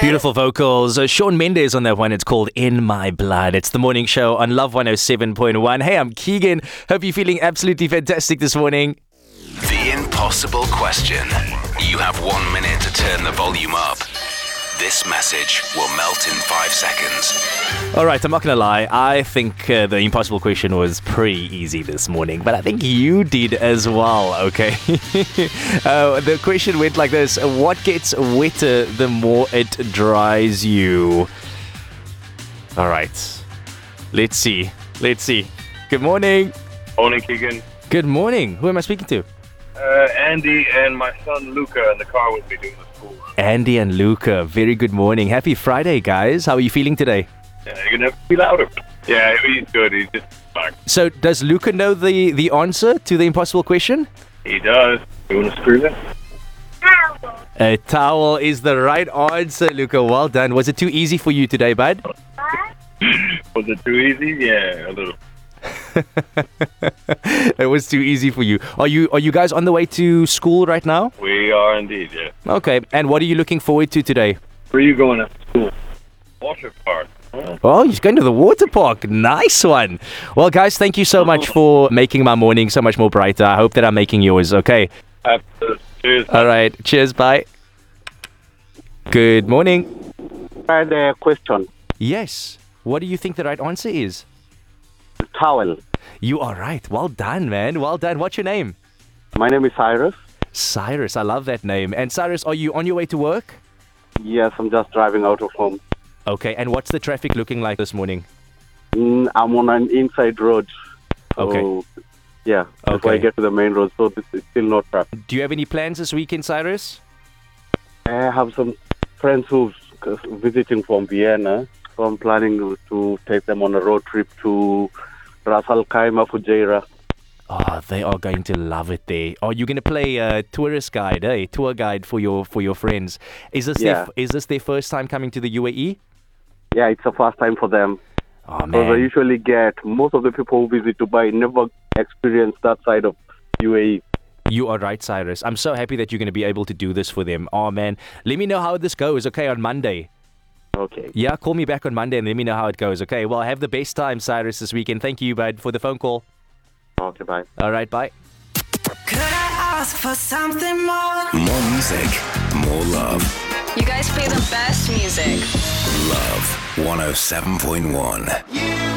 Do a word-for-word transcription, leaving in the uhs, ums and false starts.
Beautiful vocals. Uh, Shawn Mendes on that one. It's called In My Blood. It's the morning show on Love one oh seven point one. Hey, I'm Keegan. Hope you're feeling absolutely fantastic this morning. The impossible question. You have one minute to turn the volume up. This message will melt in five seconds. All right, I'm not going to lie. I think uh, the impossible question was pretty easy this morning, but I think you did as well, okay? uh, the question went like this. What gets wetter the more it dries you? All right. Let's see. Let's see. Good morning. Morning, Keegan. Good morning. Who am I speaking to? Uh, Andy and my son Luca in the car with me doing the school. Andy and Luca. Very good morning. Happy Friday, guys. How are you feeling today? Yeah, you're gonna have to be louder. Yeah, he's good. He's just fine. So, does Luca know the, the answer to the impossible question? He does. You want to screw that? A towel is the right answer, Luca. Well done. Was it too easy for you today, bud? Was it too easy? Yeah, a little. It was too easy for you. Are you are you guys on the way to school right now? We are indeed, yeah. Okay. And what are you looking forward to today? Where are you going to school? Water park. Oh, he's going to the water park. Nice one. Well, guys, thank you so much for making my morning so much more brighter. I hope that I'm making yours, okay? Absolutely. Cheers. All right. Cheers. Bye. Good morning. I had a question. Yes. What do you think the right answer is? Towel. You are right. Well done, man. Well done. What's your name? My name is Cyrus. Cyrus. I love that name. And Cyrus, are you on your way to work? Yes, I'm just driving out of home. Okay. And what's the traffic looking like this morning? Mm, I'm on an inside road. So, Okay. yeah, before I Okay. get to the main road, so this is still not traffic. Do you have any plans this weekend, Cyrus? I have some friends who's uh, visiting from Vienna, so I'm planning to take them on a road trip to Ras Al Khaimah, Fujairah. Oh, they are going to love it there. Are you going to play a tourist guide, eh? Tour guide for your for your friends? Is this Yeah. their, is this their first time coming to the U A E? Yeah, it's the first time for them. Oh Because I man, usually get, most of the people who visit Dubai never experience that side of U A E. you are right, Cyrus. I'm so happy that you're going to be able to do this for them. Oh man, let me know how this goes. Okay, on Monday. Okay. Yeah, call me back on Monday and let me know how it goes. Okay, well, have the best time, Cyrus, this weekend. Thank you, bud, for the phone call. Okay, bye. All right, bye. Could I ask for something more? More music, more love. You guys play the best music. Love one oh seven point one. You